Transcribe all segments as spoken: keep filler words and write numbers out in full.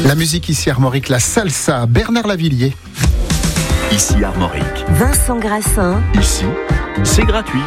La musique ici Armorique, la salsa, Bernard Lavillier. Ici Armorique. Vincent Grassin. Ici, c'est gratuit.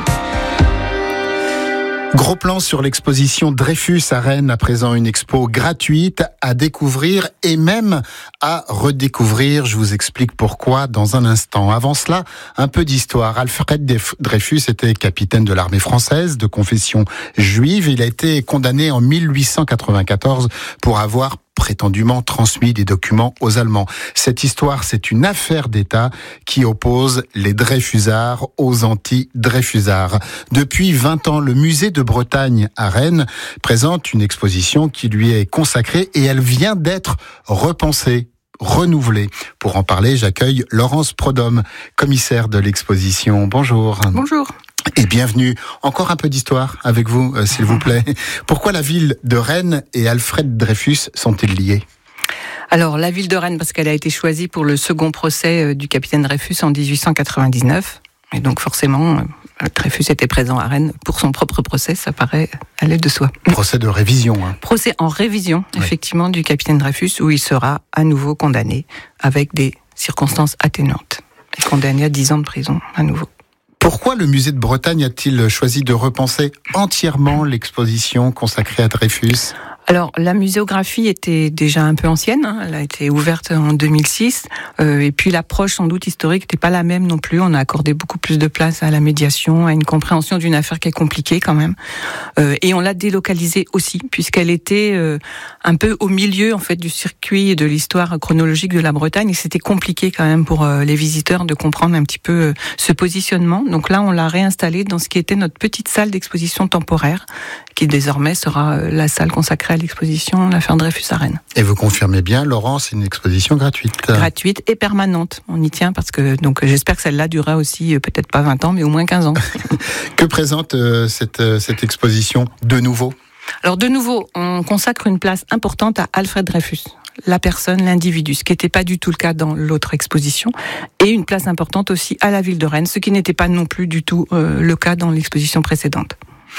Gros plan sur l'exposition Dreyfus à Rennes, à présent une expo gratuite à découvrir et même à redécouvrir. Je vous explique pourquoi dans un instant. Avant cela, un peu d'histoire. Alfred Dreyfus était capitaine de l'armée française de confession juive. Il a été condamné en mille huit cent quatre-vingt-quatorze pour avoir prétendument transmis des documents aux Allemands. Cette histoire, c'est une affaire d'État qui oppose les Dreyfusards aux anti-Dreyfusards. Depuis vingt ans, le musée de Bretagne à Rennes présente une exposition qui lui est consacrée et elle vient d'être repensée, renouvelée. Pour en parler, j'accueille Laurence Prodhomme, commissaire de l'exposition. Bonjour. Bonjour. Et bienvenue. Encore un peu d'histoire avec vous, euh, s'il vous plaît. Pourquoi la ville de Rennes et Alfred Dreyfus sont-ils liés ? Alors, la ville de Rennes, parce qu'elle a été choisie pour le second procès du capitaine Dreyfus en dix-huit cent quatre-vingt-dix-neuf. Et donc, forcément, Dreyfus était présent à Rennes pour son propre procès, ça paraît aller de soi. Procès de révision. Hein. Procès en révision, oui. Effectivement, du capitaine Dreyfus, où il sera à nouveau condamné avec des circonstances atténuantes. Et condamné à dix ans de prison, à nouveau. Pourquoi le musée de Bretagne a-t-il choisi de repenser entièrement l'exposition consacrée à Dreyfus ? Alors, la muséographie était déjà un peu ancienne, hein, elle a été ouverte en deux mille six, euh, et puis l'approche sans doute historique n'était pas la même non plus, on a accordé beaucoup plus de place à la médiation, à une compréhension d'une affaire qui est compliquée quand même, euh, et on l'a délocalisée aussi, puisqu'elle était euh, un peu au milieu en fait du circuit de l'histoire chronologique de la Bretagne, et c'était compliqué quand même pour euh, les visiteurs de comprendre un petit peu euh, ce positionnement, donc là on l'a réinstallée dans ce qui était notre petite salle d'exposition temporaire, qui désormais sera euh, la salle consacrée à l'exposition L'affaire Dreyfus à Rennes. Et vous confirmez bien, Laurent, c'est une exposition gratuite. Gratuite et permanente. On y tient parce que donc j'espère que celle-là durera aussi peut-être pas vingt ans, mais au moins quinze ans. Que présente euh, cette, euh, cette exposition de nouveau ? Alors de nouveau, on consacre une place importante à Alfred Dreyfus. La personne, l'individu, ce qui n'était pas du tout le cas dans l'autre exposition, et une place importante aussi à la ville de Rennes, ce qui n'était pas non plus du tout euh, le cas dans l'exposition précédente.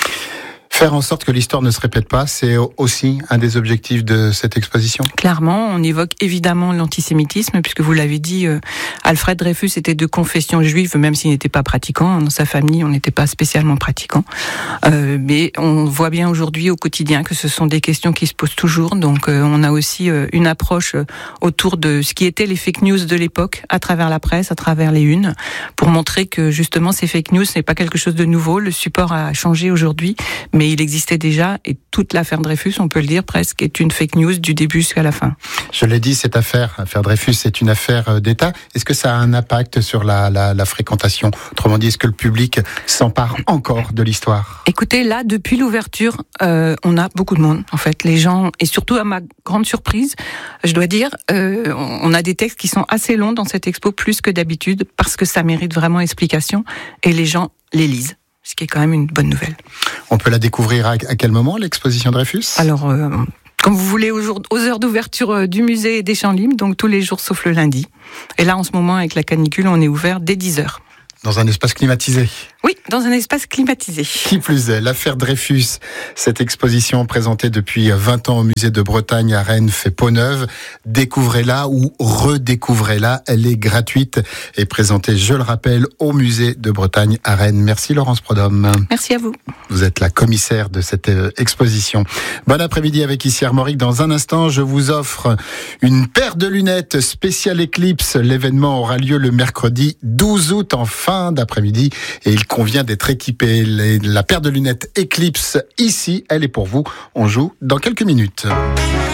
Faire en sorte que l'histoire ne se répète pas, c'est aussi un des objectifs de cette exposition. Clairement, on évoque évidemment l'antisémitisme, puisque vous l'avez dit, euh, Alfred Dreyfus était de confession juive, même s'il n'était pas pratiquant. Dans sa famille, on n'était pas spécialement pratiquant. Euh, mais on voit bien aujourd'hui au quotidien que ce sont des questions qui se posent toujours. Donc euh, on a aussi euh, une approche euh, autour de ce qui étaient les fake news de l'époque, à travers la presse, à travers les unes, pour montrer que justement ces fake news, ce n'est pas quelque chose de nouveau. Le support a changé aujourd'hui, mais il existait déjà, et toute l'affaire Dreyfus, on peut le dire presque, est une fake news du début jusqu'à la fin. Je l'ai dit, cette affaire, l'affaire Dreyfus, c'est une affaire d'État. Est-ce que ça a un impact sur la, la, la fréquentation ? Autrement dit, est-ce que le public s'empare encore de l'histoire ? Écoutez, là, depuis l'ouverture, euh, on a beaucoup de monde, en fait. Les gens, et surtout à ma grande surprise, je dois dire, euh, on a des textes qui sont assez longs dans cette expo, plus que d'habitude, parce que ça mérite vraiment explication, et les gens les lisent. Ce qui est quand même une bonne nouvelle. On peut la découvrir à quel moment, l'exposition Dreyfus ? Alors, euh, comme vous voulez, aux, jours, aux heures d'ouverture du musée des Champs Libres, donc tous les jours sauf le lundi. Et là, en ce moment, avec la canicule, on est ouvert dès dix heures. Dans un espace climatisé ? Oui, dans un espace climatisé. Qui plus est, l'affaire Dreyfus, cette exposition présentée depuis vingt ans au musée de Bretagne à Rennes fait peau neuve. Découvrez-la ou redécouvrez-la, elle est gratuite et présentée, je le rappelle, au musée de Bretagne à Rennes. Merci Laurence Prodhomme. Merci à vous. Vous êtes la commissaire de cette exposition. Bon après-midi avec ici Armorique. Dans un instant, je vous offre une paire de lunettes spéciale Eclipse. L'événement aura lieu le mercredi douze août en fin d'après-midi et il convient d'être équipé. La paire de lunettes Eclipse ici, elle est pour vous. On joue dans quelques minutes.